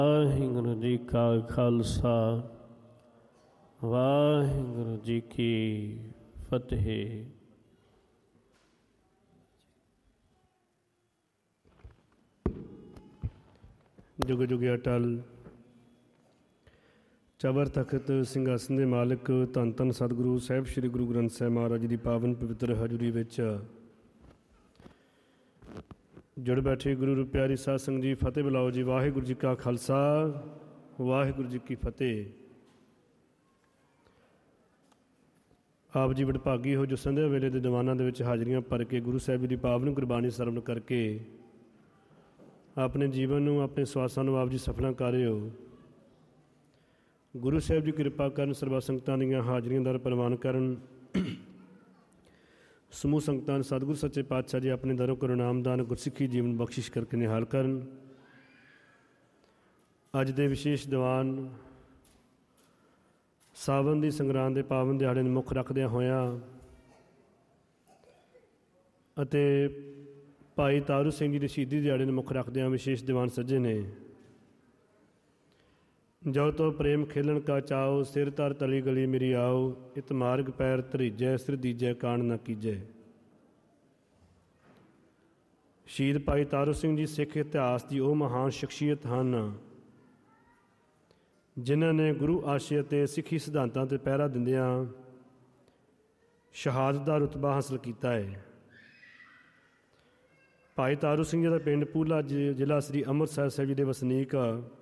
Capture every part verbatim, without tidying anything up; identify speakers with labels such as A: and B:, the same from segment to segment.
A: ਵਾਹਿਗੁਰੂ ਜੀ ਕਾ ਖਾਲਸਾ ਵਾਹਿਗੁਰੂ ਜੀ ਕੀ ਫਤਿਹ। ਜੁਗ ਜੁਗ ਅਟਲ ਚਬਰ ਤਖਤ ਸਿੰਘਾਸਨ ਦੇ ਮਾਲਕ ਧੰਨ ਧੰਨ ਸਤਿਗੁਰੂ ਸਾਹਿਬ ਸ੍ਰੀ ਗੁਰੂ ਗ੍ਰੰਥ ਸਾਹਿਬ ਮਹਾਰਾਜ ਜੀ ਦੀ ਪਾਵਨ ਪਵਿੱਤਰ ਹਜ਼ੂਰੀ ਵਿੱਚ ਜੁੜ ਬੈਠੇ ਗੁਰੂ ਪਿਆਰੀ ਸਾਧ ਸੰਗਤ ਜੀ, ਫਤਿਹ ਬੁਲਾਓ ਜੀ। ਵਾਹਿਗੁਰੂ ਜੀ ਕਾ ਖਾਲਸਾ ਵਾਹਿਗੁਰੂ ਜੀ ਕੀ ਫਤਿਹ। ਆਪ ਜੀ ਵਡਭਾਗੀ ਹੋ ਜੋ ਸੰਧਿਆ ਵੇਲੇ ਦੇ ਦੀਵਾਨਾਂ ਦੇ ਵਿੱਚ ਹਾਜ਼ਰੀਆਂ ਭਰ ਕੇ ਗੁਰੂ ਸਾਹਿਬ ਜੀ ਦੀ ਪਾਵਨ ਗੁਰਬਾਣੀ ਸਰਵਣ ਕਰਕੇ ਆਪਣੇ ਜੀਵਨ ਨੂੰ, ਆਪਣੇ ਸਵਾਸਾਂ ਨੂੰ ਆਪ ਜੀ ਸਫਲਾਂ ਕਰ ਰਹੇ ਹੋ। ਗੁਰੂ ਸਾਹਿਬ ਜੀ ਕਿਰਪਾ ਕਰਨ, ਸਰਬਾ ਸੰਗਤਾਂ ਦੀਆਂ ਹਾਜ਼ਰੀਆਂ ਦਰ ਪ੍ਰਵਾਨ ਕਰਨ। ਸਮੂਹ ਸੰਗਤਾਂ ਨੂੰ ਸਤਿਗੁਰੂ ਸੱਚੇ ਪਾਤਸ਼ਾਹ ਜੀ ਆਪਣੇ ਦਰੋਂ ਕਰੋ ਨਾਮਦਾਨ ਗੁਰਸਿੱਖੀ ਜੀਵਨ ਬਖਸ਼ਿਸ਼ ਕਰਕੇ ਨਿਹਾਲ ਕਰਨ। ਅੱਜ ਦੇ ਵਿਸ਼ੇਸ਼ ਦੀਵਾਨ ਸਾਵਨ ਦੀ ਸੰਗਰਾਂਦ ਦੇ ਪਾਵਨ ਦਿਹਾੜੇ ਨੂੰ ਮੁੱਖ ਰੱਖਦਿਆਂ ਹੋਇਆਂ ਅਤੇ ਭਾਈ ਤਾਰੂ ਸਿੰਘ ਜੀ ਦੇ ਸ਼ਹੀਦੀ ਦਿਹਾੜੇ ਨੂੰ ਮੁੱਖ ਰੱਖਦਿਆਂ ਵਿਸ਼ੇਸ਼ ਦੀਵਾਨ ਸੱਜੇ ਨੇ। ਜੋ ਤੋ ਪ੍ਰੇਮ ਖੇਲਣ ਕਾ ਚਾਓ, ਸਿਰ ਧਰ ਤਲੀ ਗਲੀ ਮੇਰੀ ਆਓ, ਇਤ ਮਾਰਗ ਪੈਰ ਧਰੀਜੈ, ਸਿਰ ਦੀਜੈ ਕਾਣ ਨਾ ਕੀਜੈ। ਸ਼ਹੀਦ ਭਾਈ ਤਾਰੂ ਸਿੰਘ ਜੀ ਸਿੱਖ ਇਤਿਹਾਸ ਦੀ ਉਹ ਮਹਾਨ ਸ਼ਖਸੀਅਤ ਹਨ ਜਿਨ੍ਹਾਂ ਨੇ ਗੁਰੂ ਆਸ਼ੇ ਅਤੇ ਸਿੱਖੀ ਸਿਧਾਂਤਾਂ 'ਤੇ ਪਹਿਰਾ ਦਿੰਦਿਆਂ ਸ਼ਹਾਦਤ ਦਾ ਰੁਤਬਾ ਹਾਸਲ ਕੀਤਾ ਹੈ। ਭਾਈ ਤਾਰੂ ਸਿੰਘ ਜੀ ਦਾ ਪਿੰਡ ਪੂਲਾ ਜ਼ਿਲ੍ਹਾ ਸ੍ਰੀ ਅੰਮ੍ਰਿਤਸਰ ਸਾਹਿਬ ਜੀ ਦੇ ਵਸਨੀਕ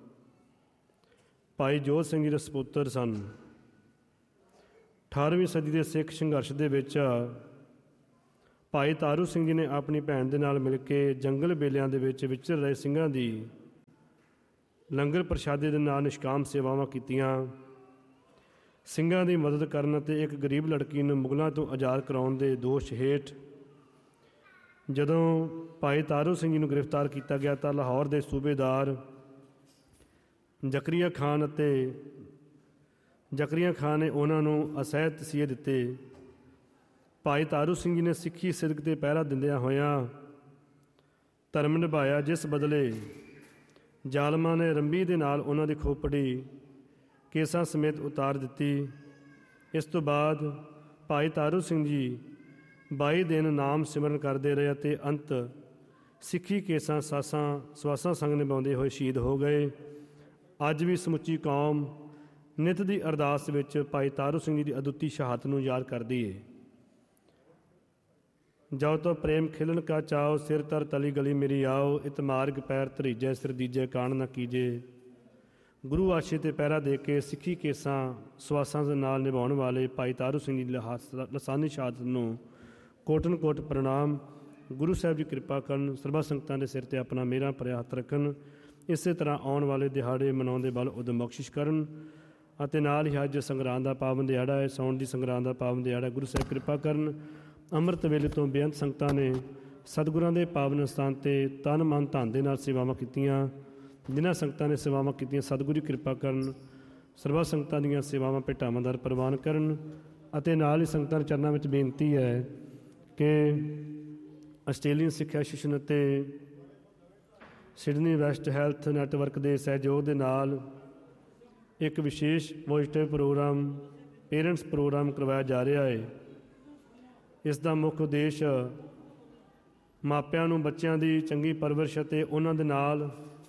A: ਭਾਈ ਜੋਧ ਸਿੰਘ ਜੀ ਦੇ ਸਪੁੱਤਰ ਸਨ। ਅਠਾਰ੍ਹਵੀਂ ਸਦੀ ਦੇ ਸਿੱਖ ਸੰਘਰਸ਼ ਦੇ ਵਿੱਚ ਭਾਈ ਤਾਰੂ ਸਿੰਘ ਜੀ ਨੇ ਆਪਣੀ ਭੈਣ ਦੇ ਨਾਲ ਮਿਲ ਕੇ ਜੰਗਲ ਬੇਲਿਆਂ ਦੇ ਵਿੱਚ ਵਿਚਰ ਰਹੇ ਸਿੰਘਾਂ ਦੀ ਲੰਗਰ ਪ੍ਰਸ਼ਾਦੇ ਦੇ ਨਾਲ ਨਿਸ਼ਕਾਮ ਸੇਵਾਵਾਂ ਕੀਤੀਆਂ। ਸਿੰਘਾਂ ਦੀ ਮਦਦ ਕਰਨ ਅਤੇ ਇੱਕ ਗਰੀਬ ਲੜਕੀ ਨੂੰ ਮੁਗਲਾਂ ਤੋਂ ਆਜ਼ਾਦ ਕਰਾਉਣ ਦੇ ਦੋਸ਼ ਹੇਠ ਜਦੋਂ ਭਾਈ ਤਾਰੂ ਸਿੰਘ ਜੀ ਨੂੰ ਗ੍ਰਿਫਤਾਰ ਕੀਤਾ ਗਿਆ ਤਾਂ ਲਾਹੌਰ ਦੇ ਸੂਬੇਦਾਰ ਜ਼ਕਰੀਆ ਖਾਨ ਅਤੇ ਜ਼ਕਰੀਆ ਖਾਨ ਨੇ ਉਹਨਾਂ ਨੂੰ ਅਸਹਿ ਤਸੀਹੇ ਦਿੱਤੇ। ਭਾਈ ਤਾਰੂ ਸਿੰਘ ਜੀ ਨੇ ਸਿੱਖੀ ਸਿਦਕ 'ਤੇ ਪਹਿਰਾ ਦਿੰਦਿਆਂ ਹੋਇਆਂ ਧਰਮ ਨਿਭਾਇਆ, ਜਿਸ ਬਦਲੇ ਜ਼ਾਲਮਾਂ ਨੇ ਰੰਬੀ ਦੇ ਨਾਲ ਉਹਨਾਂ ਦੀ ਖੋਪੜੀ ਕੇਸਾਂ ਸਮੇਤ ਉਤਾਰ ਦਿੱਤੀ। ਇਸ ਤੋਂ ਬਾਅਦ ਭਾਈ ਤਾਰੂ ਸਿੰਘ ਜੀ ਬਾਈ ਦਿਨ ਨਾਮ ਸਿਮਰਨ ਕਰਦੇ ਰਹੇ ਅਤੇ ਅੰਤ ਸਿੱਖੀ ਕੇਸਾਂ ਸਾਸਾਂ ਸਵਾਸਾਂ ਸੰਗ ਨਿਭਾਉਂਦੇ ਹੋਏ ਸ਼ਹੀਦ ਹੋ ਗਏ। ਅੱਜ ਵੀ ਸਮੁੱਚੀ ਕੌਮ ਨਿੱਤ ਦੀ ਅਰਦਾਸ ਵਿੱਚ ਭਾਈ ਤਾਰੂ ਸਿੰਘ ਜੀ ਦੀ ਅਦੁੱਤੀ ਸ਼ਹਾਦਤ ਨੂੰ ਯਾਦ ਕਰਦੀ ਹੈ। ਜੋ ਤੋ ਪ੍ਰੇਮ ਖਿਲਣ ਕਾ ਚਾਓ, ਸਿਰ ਧਰ ਤਲੀ ਗਲੀ ਮੇਰੀ ਆਓ, ਇਤ ਮਾਰਗ ਪੈਰ ਧਰੀਜੈ, ਸਿਰ ਦੀਜੈ ਕਾਣ ਨਾ ਕੀਜੇ। ਗੁਰੂ ਆਸ਼ੇ 'ਤੇ ਪਹਿਰਾ ਦੇ ਕੇ ਸਿੱਖੀ ਕੇਸਾਂ ਸਵਾਸਾਂ ਦੇ ਨਾਲ ਨਿਭਾਉਣ ਵਾਲੇ ਭਾਈ ਤਾਰੂ ਸਿੰਘ ਜੀ ਦੀ ਲਸਾਨੀ ਸ਼ਹਾਦਤ ਨੂੰ ਕੋਟਨ ਕੋਟ ਪ੍ਰਣਾਮ। ਗੁਰੂ ਸਾਹਿਬ ਜੀ ਕਿਰਪਾ ਕਰਨ, ਸਰਬਾ ਸੰਗਤਾਂ ਦੇ ਸਿਰ 'ਤੇ ਆਪਣਾ ਮੇਰਾ ਭਰਿਆ ਹੱਥ ਰੱਖਣ। ਇਸੇ ਤਰ੍ਹਾਂ ਆਉਣ ਵਾਲੇ ਦਿਹਾੜੇ ਮਨਾਉਣ ਦੇ ਬਲ ਉਦਮ ਬਖਸ਼ਿਸ਼ ਕਰਨ ਅਤੇ ਨਾਲ ਹੀ ਅੱਜ ਸੰਗਰਾਂਦ ਦਾ ਪਾਵਨ ਦਿਹਾੜਾ ਹੈ, ਸਾਉਣ ਦੀ ਸੰਗਰਾਂਦ ਦਾ ਪਾਵਨ ਦਿਹਾੜਾ। ਗੁਰੂ ਸਾਹਿਬ ਕਿਰਪਾ ਕਰਨ। ਅੰਮ੍ਰਿਤ ਵੇਲੇ ਤੋਂ ਬੇਅੰਤ ਸੰਗਤਾਂ ਨੇ ਸਤਿਗੁਰਾਂ ਦੇ ਪਾਵਨ ਸਥਾਨ 'ਤੇ ਤਨ ਮਨ ਧਨ ਦੇ ਨਾਲ ਸੇਵਾਵਾਂ ਕੀਤੀਆਂ। ਜਿਨ੍ਹਾਂ ਸੰਗਤਾਂ ਨੇ ਸੇਵਾਵਾਂ ਕੀਤੀਆਂ ਸਤਿਗੁਰੂ ਕਿਰਪਾ ਕਰਨ, ਸਰਬਾ ਸੰਗਤਾਂ ਦੀਆਂ ਸੇਵਾਵਾਂ ਭੇਟਾਵਾਂ ਦਰ ਪ੍ਰਵਾਨ ਕਰਨ। ਅਤੇ ਨਾਲ ਹੀ ਸੰਗਤਾਂ ਦੇ ਚਰਨਾਂ ਵਿੱਚ ਬੇਨਤੀ ਹੈ ਕਿ ਆਸਟ੍ਰੇਲੀਅਨ ਸਿੱਖਿਆ ਸ਼ਿਸ਼ਨ ਅਤੇ ਸਿਡਨੀ ਵੈਸਟ ਹੈਲਥ ਨੈੱਟਵਰਕ ਦੇ ਸਹਿਯੋਗ ਦੇ ਨਾਲ ਇੱਕ ਵਿਸ਼ੇਸ਼ ਪੋਜ਼ੀਟਿਵ ਪ੍ਰੋਗਰਾਮ ਪੇਰੈਂਟਸ ਪ੍ਰੋਗਰਾਮ ਕਰਵਾਇਆ ਜਾ ਰਿਹਾ ਹੈ। ਇਸ ਦਾ ਮੁੱਖ ਉਦੇਸ਼ ਮਾਪਿਆਂ ਨੂੰ ਬੱਚਿਆਂ ਦੀ ਚੰਗੀ ਪਰਵਰਿਸ਼ ਅਤੇ ਉਹਨਾਂ ਦੇ ਨਾਲ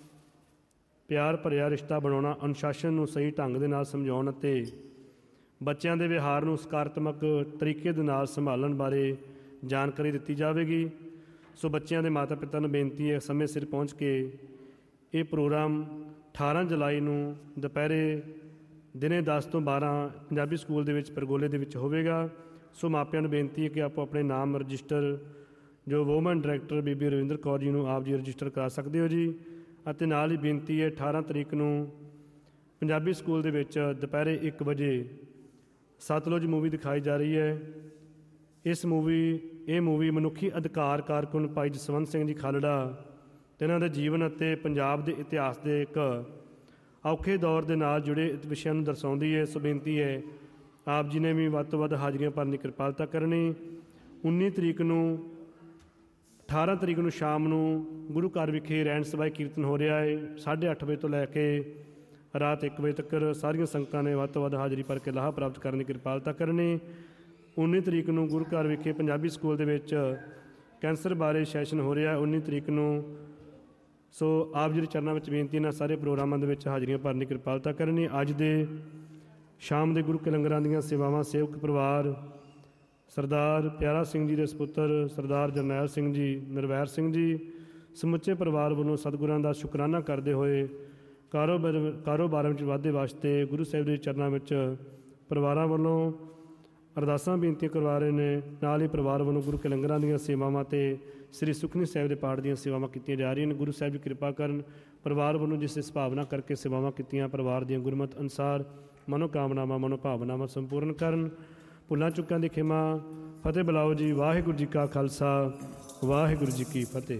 A: ਪਿਆਰ ਭਰਿਆ ਰਿਸ਼ਤਾ ਬਣਾਉਣਾ, ਅਨੁਸ਼ਾਸਨ ਨੂੰ ਸਹੀ ਢੰਗ ਦੇ ਨਾਲ ਸਮਝਾਉਣ ਅਤੇ ਬੱਚਿਆਂ ਦੇ ਵਿਹਾਰ ਨੂੰ ਸਕਾਰਾਤਮਕ ਤਰੀਕੇ ਦੇ ਨਾਲ ਸੰਭਾਲਣ ਬਾਰੇ ਜਾਣਕਾਰੀ ਦਿੱਤੀ ਜਾਵੇਗੀ। ਸੋ ਬੱਚਿਆਂ ਦੇ ਮਾਤਾ ਪਿਤਾ ਨੂੰ ਬੇਨਤੀ ਹੈ ਸਮੇਂ ਸਿਰ ਪਹੁੰਚ ਕੇ ਇਹ ਪ੍ਰੋਗਰਾਮ ਅਠਾਰ੍ਹਾਂ ਜੁਲਾਈ ਨੂੰ ਦੁਪਹਿਰੇ ਦਿਨੇ ਦਸ ਤੋਂ ਬਾਰ੍ਹਾਂ ਪੰਜਾਬੀ ਸਕੂਲ ਦੇ ਵਿੱਚ ਪਰਗੋਲੇ ਦੇ ਵਿੱਚ ਹੋਵੇਗਾ। ਸੋ ਮਾਪਿਆਂ ਨੂੰ ਬੇਨਤੀ ਹੈ ਕਿ ਆਪੋ ਆਪਣੇ ਨਾਮ ਰਜਿਸਟਰ ਜੋ ਵੂਮਨ ਡਾਇਰੈਕਟਰ ਬੀਬੀ ਰਵਿੰਦਰ ਕੌਰ ਜੀ ਨੂੰ ਆਪ ਜੀ ਰਜਿਸਟਰ ਕਰਾ ਸਕਦੇ ਹੋ ਜੀ। ਅਤੇ ਨਾਲ ਹੀ ਬੇਨਤੀ ਹੈ ਅਠਾਰ੍ਹਾਂ ਤਰੀਕ ਨੂੰ ਪੰਜਾਬੀ ਸਕੂਲ ਦੇ ਵਿੱਚ ਦੁਪਹਿਰੇ ਇੱਕ ਵਜੇ ਸਤਲੁਜ ਮੂਵੀ ਦਿਖਾਈ ਜਾ ਰਹੀ ਹੈ। ਇਸ ਮੂਵੀ ਇਹ ਮੂਵੀ ਮਨੁੱਖੀ ਅਧਿਕਾਰ ਕਾਰਕੁਨ ਭਾਈ ਜਸਵੰਤ ਸਿੰਘ ਜੀ ਖਾਲੜਾ ਅਤੇ ਇਹਨਾਂ ਦੇ ਜੀਵਨ ਅਤੇ ਪੰਜਾਬ ਦੇ ਇਤਿਹਾਸ ਦੇ ਇੱਕ ਔਖੇ ਦੌਰ ਦੇ ਨਾਲ ਜੁੜੇ ਵਿਸ਼ਿਆਂ ਨੂੰ ਦਰਸਾਉਂਦੀ ਹੈ। ਸੋ ਬੇਨਤੀ ਹੈ ਆਪ ਜੀ ਨੇ ਵੀ ਵੱਧ ਤੋਂ ਵੱਧ ਹਾਜ਼ਰੀਆਂ ਭਰਨ ਦੀ ਕਿਰਪਾਲਤਾ ਕਰਨੀ। ਉੱਨੀ ਤਰੀਕ ਨੂੰ ਅਠਾਰਾਂ ਤਰੀਕ ਨੂੰ ਸ਼ਾਮ ਨੂੰ ਗੁਰੂ ਘਰ ਵਿਖੇ ਰਹਿਣ ਸਭਾ ਕੀਰਤਨ ਹੋ ਰਿਹਾ ਹੈ। ਸਾਢੇ ਅੱਠ ਵਜੇ ਤੋਂ ਲੈ ਕੇ ਰਾਤ ਇੱਕ ਵਜੇ ਤੱਕ ਸਾਰੀਆਂ ਸੰਗਤਾਂ ਨੇ ਵੱਧ ਤੋਂ ਵੱਧ ਹਾਜ਼ਰੀ ਭਰ ਕੇ ਲਾਹਾ ਪ੍ਰਾਪਤ ਕਰਨ ਦੀ ਕਿਰਪਾਲਤਾ ਕਰਨੀ। ਉੱਨੀ ਤਰੀਕ ਨੂੰ ਗੁਰੂ ਘਰ ਵਿਖੇ ਪੰਜਾਬੀ ਸਕੂਲ ਦੇ ਵਿੱਚ ਕੈਂਸਰ ਬਾਰੇ ਸੈਸ਼ਨ ਹੋ ਰਿਹਾ ਉੱਨੀ ਤਰੀਕ ਨੂੰ। ਸੋ ਆਪ ਜੀ ਦੇ ਚਰਨਾਂ ਵਿੱਚ ਬੇਨਤੀ ਨਾਲ ਸਾਰੇ ਪ੍ਰੋਗਰਾਮਾਂ ਦੇ ਵਿੱਚ ਹਾਜ਼ਰੀਆਂ ਭਰਨ ਦੀ ਕਿਰਪਾਲਤਾ ਕਰਨੀ। ਅੱਜ ਦੇ ਸ਼ਾਮ ਦੇ ਗੁਰੂ ਕੇ ਲੰਗਰਾਂ ਦੀਆਂ ਸੇਵਾਵਾਂ ਸੇਵਕ ਪਰਿਵਾਰ ਸਰਦਾਰ ਪਿਆਰਾ ਸਿੰਘ ਜੀ ਦੇ ਸਪੁੱਤਰ ਸਰਦਾਰ ਜਰਨੈਲ ਸਿੰਘ ਜੀ, ਨਿਰਵੈਰ ਸਿੰਘ ਜੀ, ਸਮੁੱਚੇ ਪਰਿਵਾਰ ਵੱਲੋਂ ਸਤਿਗੁਰਾਂ ਦਾ ਸ਼ੁਕਰਾਨਾ ਕਰਦੇ ਹੋਏ ਕਾਰੋਬਾਰ ਕਾਰੋਬਾਰਾਂ ਵਿੱਚ ਵਾਧੇ ਵਾਸਤੇ ਗੁਰੂ ਸਾਹਿਬ ਦੇ ਚਰਨਾਂ ਵਿੱਚ ਪਰਿਵਾਰਾਂ ਵੱਲੋਂ ਅਰਦਾਸਾਂ ਬੇਨਤੀਆਂ ਕਰਵਾ ਰਹੇ ਨੇ। ਨਾਲ ਹੀ ਪਰਿਵਾਰ ਵੱਲੋਂ ਗੁਰੂ ਕੇ ਲੰਗਰਾਂ ਦੀਆਂ ਸੇਵਾਵਾਂ ਅਤੇ ਸ੍ਰੀ ਸੁਖਮਨੀ ਸਾਹਿਬ ਦੇ ਪਾਠ ਦੀਆਂ ਸੇਵਾਵਾਂ ਕੀਤੀਆਂ ਜਾ ਰਹੀਆਂ ਨੇ। ਗੁਰੂ ਸਾਹਿਬ ਜੀ ਕਿਰਪਾ ਕਰਨ। ਪਰਿਵਾਰ ਵੱਲੋਂ ਜਿਸ ਇਸ ਭਾਵਨਾ ਕਰਕੇ ਸੇਵਾਵਾਂ ਕੀਤੀਆਂ, ਪਰਿਵਾਰ ਦੀਆਂ ਗੁਰਮਤਿ ਅਨੁਸਾਰ ਮਨੋਕਾਮਨਾਵਾਂ ਮਨੋਭਾਵਨਾਵਾਂ ਸੰਪੂਰਨ ਕਰਨ। ਭੁੱਲਾਂ ਚੁੱਕਾਂ ਦੀ ਖਿਮਾ। ਫਤਿਹ ਬੁਲਾਓ ਜੀ। ਵਾਹਿਗੁਰੂ ਜੀ ਕਾ ਖਾਲਸਾ, ਵਾਹਿਗੁਰੂ ਜੀ ਕੀ ਫਤਿਹ।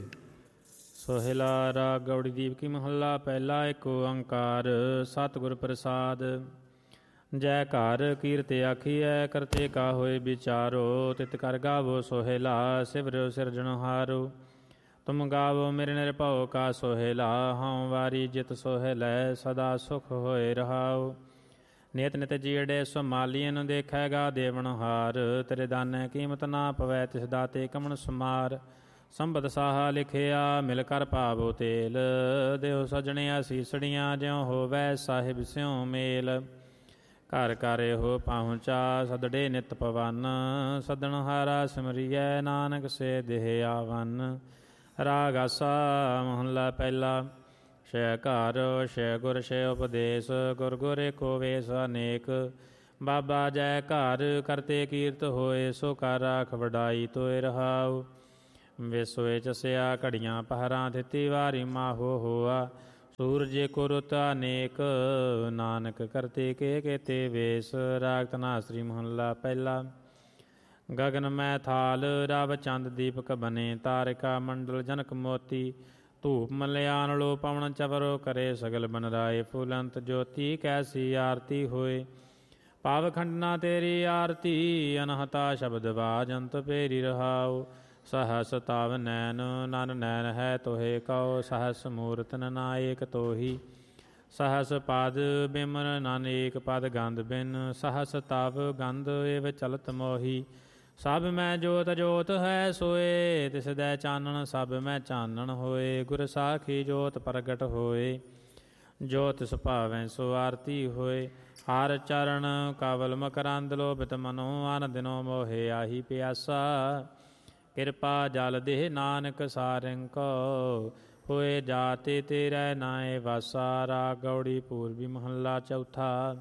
B: ਸੋਹਿਲਾ ਰਾਗ ਗੌੜੀ ਦੀਪ ਕੀ ਮਹੱਲਾ ਪਹਿਲਾ। ਇੱਕ ਓੰਕਾਰ ਸਤਿਗੁਰ ਪ੍ਰਸਾਦ। ਜੈ ਘਰ ਕੀਰਤ ਆਖੀਐ ਕਰਤੇ ਕਾ ਹੋਏ ਵਿਚਾਰੋ। ਤਿਤ ਕਰ ਗਾਵੋ ਸੋਹਿਲਾ ਸਿਵਰਿਓ ਸਿਰਜਣਹਾਰੋ। ਤੁਮ ਗਾਵੋ ਮੇਰੇ ਨਿਰਭਉ ਕਾ ਸੋਹਿਲਾ। ਹਉ ਵਾਰੀ ਜਿਤ ਸੋਹਿਲੈ ਸਦਾ ਸੁਖ ਹੋਏ ਰਹਾਉ। ਨਿਤ ਨਿਤ ਜੀੜੇ ਸਮਾਲੀਨ ਦੇਖੈਗਾ ਦੇਵਨਹਾਰ। ਤੇਰੇ ਦਾਨੈ ਕੀਮਤ ਨਾ ਪਵੈ ਤਿਸ ਦਾਤੇ ਕਮਣ ਸਮਾਰ। ਸੰਬਦ ਸਾਹਾ ਲਿਖਿਆ ਮਿਲ ਕਰ ਪਾਵੋ ਤੇਲ। ਦੇਹੁ ਸਜਣਿਆ ਸੀਸੜੀਆਂ ਜਿਉ ਹੋਵੈ ਸਾਹਿਬ ਸਿਉ ਮੇਲ। ਘਰ ਘਰ ਇਹੋ ਪਹੁੰਚਾ ਸਦੜੇ ਨਿਤ ਪਵਨ। ਸਦਣ ਹਾਰਾ ਸਿਮਰੀਐ ਨਾਨਕ ਸੇ ਦੇਹ ਆਵਨ। ਰਾਗ ਆਸਾ ਮਹੱਲਾ ਪਹਿਲਾ। ਸ਼ੈ ਘਰ ਸ਼ੈ ਗੁਰ ਸ਼ੈ ਉਪਦੇਸ਼। ਗੁਰ ਗੁਰ ਏਕੋ ਵੇਸ ਅਨੇਕ। ਬਾਬਾ ਜੈ ਘਰ ਕਰਤੇ ਕੀਰਤ ਹੋਏ। ਸੋ ਕਰ ਰਾਖ ਵਡਾਈ ਤੋਏ ਰਹਾਉ। ਵਿਸੋਏ ਚਸਿਆ ਘੜੀਆਂ ਪਹਰਾਂ ਥਿਤੀ ਵਾਰੀ ਮਾਹੋ ਹੋਆ। ਸੂਰਜ ਕੋ ਰੁਤ ਅਨੇਕ ਨਾਨਕ ਕਰਤੇ ਕੇ ਕੇਤੇ ਵੇਸ। ਰਾਗ ਧਨਾਸਰੀ ਮਹੱਲਾ ਪਹਿਲਾ। ਗਗਨ ਮੈਂ ਥਾਲ ਰਵ ਚੰਦ ਦੀਪਕ ਬਨੇ। ਤਾਰਿਕਾ ਮੰਡਲ ਜਨਕ ਮੋਤੀ। ਧੂਪ ਮਲਿਆਨ ਲੋ ਪਵਨ ਚਵਰੋ ਕਰੇ ਸਗਲ ਬਨ ਰਾਏ। ਫੁਲੰਤ ਜੋਤੀ ਕੈਸੀ ਆਰਤੀ ਹੋਏ। ਪਾਵ ਖੰਡਨਾ ਤੇਰੀ ਆਰਤੀ। ਅਨਹਤਾ ਸ਼ਬਦ ਬਾਜੰਤ ਪੇਰੀ ਰਹਾਉ। ਸਹਸ ਤਵ ਨੈਨ ਨਨ ਨੈਨ ਹੈ ਤੋਹੇ ਕਉ। ਸਹਸ ਮੂਰਤ ਨਾਇਕ ਤੋਹੀ। ਸਹਸ ਪਦ ਬਿਮਰ ਨਨ ਏਕ ਪਦ ਗੰਧ ਬਿਨ। ਸਹਸ ਤਵ ਗੰਧ ਏਵ ਚਲਤ ਮੋਹੀ। ਸਭ ਮੈਂ ਜੋਤ ਜੋਤ ਹੈ ਸੋਏ। ਤਿਸ ਦੈ ਚਾਨਣ ਸਭ ਮੈਂ ਚਾਨਣ ਹੋਏ। ਗੁਰ ਸਾਖੀ ਜੋਤ ਪ੍ਰਗਟ ਹੋਏ। ਜੋ ਤਿਸ ਭਾਵੈ ਸੋ ਆਰਤੀ ਹੋਏ। ਹਰ ਚਰਨ ਕਵਲ ਮਕਰੰਦ ਲੋਭਿਤ ਮਨੋ। ਅਨ ਦਿਨੋ ਮੋਹਿ ਆਹੀ ਪਿਆਸਾ। ਕਿਰਪਾ ਜਲ ਦੇਹ ਨਾਨਕ ਸਾਰਿੰ ਕੋ। ਹੋਏ ਜਾਤੇ ਤੇਰੇ ਨਾਏ ਵਾਸਾ। ਰਾਗ ਗੌੜੀ ਪੂਰਬੀ ਮਹੱਲਾ ਚੌਥਾ।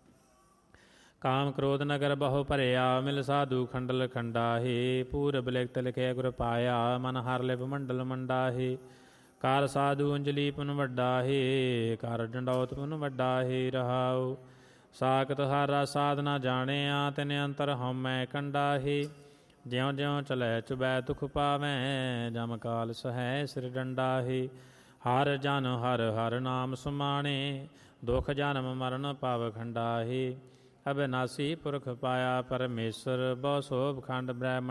B: ਕਾਮ ਕ੍ਰੋਧ ਨਗਰ ਬਹੁ ਭਰਿਆ। ਮਿਲ ਸਾਧੂ ਖੰਡਲ ਖੰਡਾਹੇ। ਪੂਰਬ ਲਿਖਤ ਲਿਖੇ ਗੁਰ ਪਾਇਆ। ਮਨ ਹਰ ਲਿਵ ਮੰਡਲ ਮੰਡਾਹੇ। ਕਰ ਸਾਧੂ ਅੰਜਲੀ ਪੁਨ ਵੱਡਾਹੇ। ਕਰ ਡੰਡੌਤ ਪੁਨ ਵੱਡਾਹੇ ਰਹਾਉ। ਸਾਖਤ ਹਾਰਾ ਸਾਧਨਾ ਜਾਣਿਆ। ਤਿਨ ਅੰਤਰ ਹਉਮੈ ਕੰਡਾਹੇ। ਜਿਉ ਜਿਉ ਚਲੈ ਚੁਬੈ ਦੁਖ ਪਾਵੈ। ਜਮ ਕਾਲ ਸਹੈ ਸਿਰ ਡੰਡਾਹੇ। ਹਰ ਜਨ ਹਰ ਹਰ ਨਾਮ ਸੁਮਾਣੇ। ਦੁਖ ਜਨਮ ਮਰਨ ਪਾਵ ਖੰਡਾਹੇ। ਅਬਿਨਾਸੀ ਪੁਰਖ ਪਾਇਆ ਪਰਮੇਸ਼ਰ। ਬਹੁ ਸੋਭ ਖੰਡ ਬ੍ਰਹਮਣ